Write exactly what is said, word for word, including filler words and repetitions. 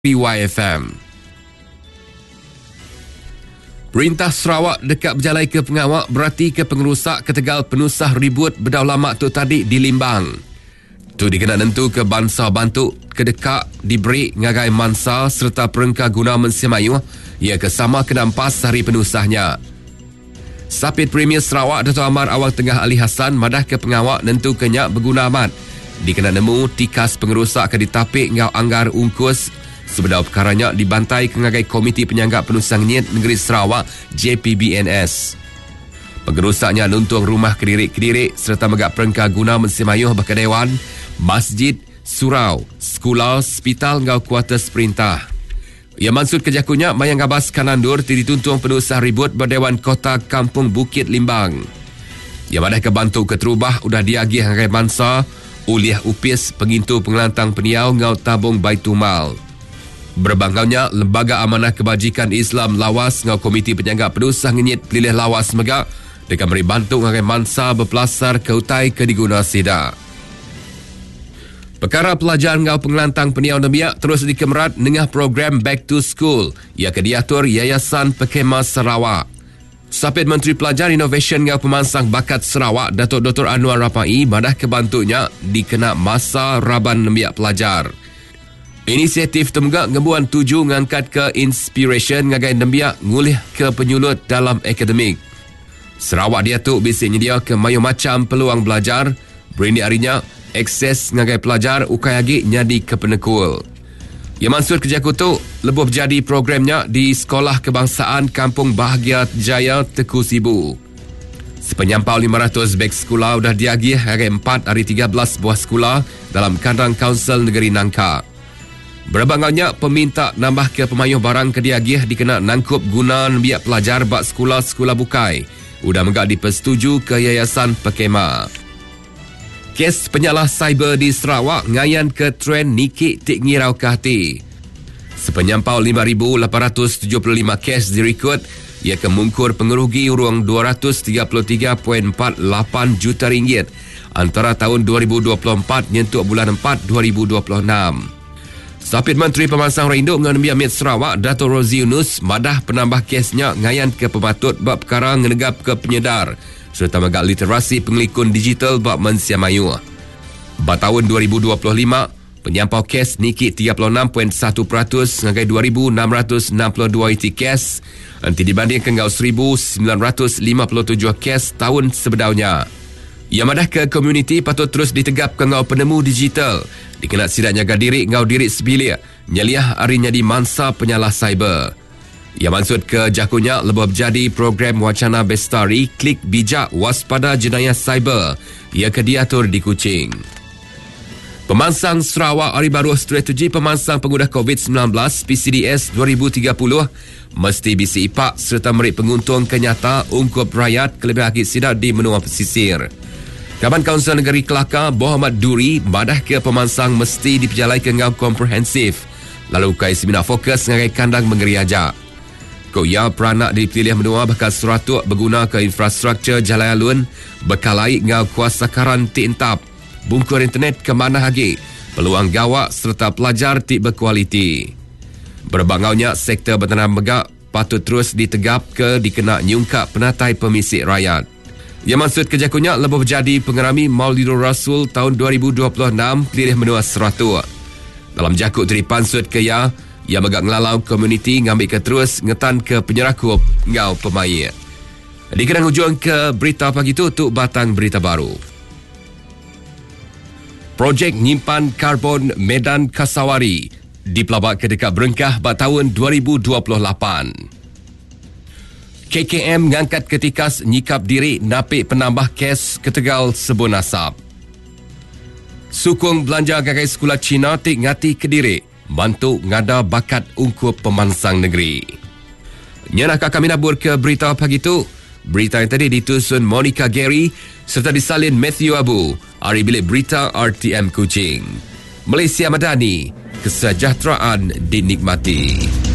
P Y F M. Perintah Sarawak dekat berjalai ke pengawak berarti ke pengerusak ke Tegal penusah ribut berdaulat tu tadi di Limbang. Tu dikena nentu ke Bansa Bantuk ke dekak diberi ngagai mansa serta perengka guna mensimayu ia kesama kena empas hari penusahnya. Sapit Premier Sarawak Dato' Amar Awang Tengah Ali Hassan madah ke pengawak nentu kenyak berguna amat. Dikena nemu tikas pengerusak ke ditapik ngau anggar ungkus sebedau perkaranya dibantai ke ngagai Komiti Penyanggap Penusang Nyet Negeri Sarawak J P B N S. Pengerusaknya nuntung rumah kedirik-kedirik serta megak perengka guna mensimayuh bakal dewan, masjid, surau, sekolah, hospital ngau kuartus perintah. Ia maksud kejakunya mayang gabas kanandur dituntung penusah ribut berdewan kota Kampung Bukit Limbang. Ia madah kebantu keterubah udah diagih ngagai mansa, uliah upis pengintu pengelantang peniau ngau tabung Baitumal. Berbangkaunya Lembaga Amanah Kebajikan Islam Lawas ngau Komiti Penyanggap Penusah Ngenyit Pelilih Lawas Megak dekat beri bantu ngagai mansa berpelasar ke utai ke diguna sida. Perkara pelajar ngau pengelantang peniau nemiak terus dikemerat dengan program Back to School ia kediatur Yayasan Pekema Sarawak. Sapit Menteri Pelajar Innovation ngau pemansang bakat Sarawak Datuk Doktor Anwar Rapai madah kebantunya dikena masa raban nemiak pelajar. Inisiatif temenggak ngebuan tuju ngangkat ke inspiration ngagai nembiak ngulih ke penyulut dalam akademik. Sarawak dia tu bisik nyedia ke mayu macam peluang belajar, berini harinya akses ngagai pelajar ukai lagi nyadi ke penekul. Ia maksud kejaku tu lebuh berjadi programnya di Sekolah Kebangsaan Kampung Bahagia Jaya Teku Sibu. Sepenyampau lima ratus beg sekolah sudah diagih hari empat hari tiga belas buah sekolah dalam kandang Kaunsil Negeri Nangka. Berbangaunya peminta nambah ke pemayuh barang kediagih dikena nangkup guna biak pelajar bak sekolah-sekolah bukai. Udah megak dipersetuju ke Yayasan Pekema. Kes penyalah cyber di Sarawak ngayan ke trend nikik tik ngirau ke hati. Sepenyampau lima ribu lapan ratus tujuh puluh lima kes direkod, ia kemungkur pengerugi urang dua ratus tiga puluh tiga perpuluhan empat lapan juta ringgit antara tahun dua ribu dua puluh empat nyentuk bulan empat dua ribu dua puluh enam. Sapit Menteri Pemansang Rinduk dengan Miamit Sarawak Dato' Rozi Yunus madah penambah kesnya ngayan ke pematut bab perkara ngenegap ke penyedar serta megak literasi pengelikun digital bab mensiamayu. Ba tahun dua ribu dua puluh lima, penyampau kes nikik tiga puluh enam perpuluhan satu peratus ngagai dua ribu enam ratus enam puluh dua iti kes nanti dibandingkan ngau seribu sembilan ratus lima puluh tujuh kes tahun sebedaunya. Ia madah ke komuniti patut terus ditegap ke ngau penemu digital dikenal sidak jaga diri ngau diri sebilik nyaliah harinya di mansa penyalah cyber. Ia maksud ke jakunya lebih berjadi program wacana bestari klik bijak waspada jenayah cyber ia kediatur di Kuching. Pemansang Sarawak Hari Baru Strategi Pemansang Pengudah COVID sembilan belas P C D S dua ribu tiga puluh mesti bisi ipak serta merik penguntung kenyata ungkup rakyat kelebih hakik sidak di menua pesisir. Kaban Kaunsil Negeri Kelakar Muhammad Duri madah ke pemansang mesti diperjalai ke ngau komprehensif lalu kai seminar fokus ngagai kandang mengeri ajak. Kau ia peranak dipilih menua bakal seratuk berguna ke infrastruktur jalan alun bekalai ngau kuasa karan tintap bungkur internet ke mana hagi peluang gawak serta pelajar tik berkualiti. Berbangaunya sektor bertanam megak patut terus ditegap ke dikena nyungkap penatai pemisik rakyat. Ia maksud kejakunya lebih berjadi pengerami Maulidur Rasul tahun dua ribu dua puluh enam pilih menua seratus. Dalam jakut dari pansut ke ia, ia megak ngelalau komuniti ngambil ke terus ngetan ke penyerakup ngau pemain. Di kenang hujung ke berita pagi tu untuk batang berita baru. Projek nyimpan karbon Medan Kasawari dipelabak ke dekat Berengkah pada tahun dua ribu dua puluh lapan. K K M ngangkat ketikas nyikap diri napik penambah kes ke Tegal sebun asap. Sukung belanja gagai sekolah Cina tik ngati Kediri bantu ngada bakat ungkup pemansang negeri. Nyanakah kami nabur ke berita pagi tu. Berita yang tadi ditusun Monica Gary serta disalin Matthew Abu. Hari bilik berita R T M Kuching. Malaysia Madani, kesejahteraan dinikmati.